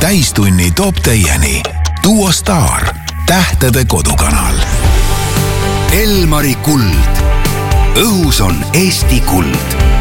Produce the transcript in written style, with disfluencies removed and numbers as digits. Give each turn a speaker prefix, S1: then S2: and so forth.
S1: Täistunni toob teieni Duo Star, tähtede kodukanal. Elmari kuld. Õhus on Eesti kuld.